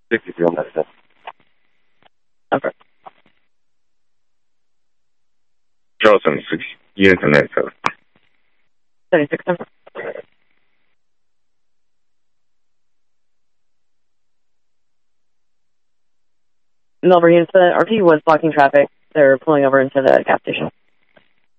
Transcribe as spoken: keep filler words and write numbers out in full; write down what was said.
sixty-three on that set. Okay. Charleston, six units on that set. seventy-six number. Melbourne units, the R P was blocking traffic. They're pulling over into the gas station.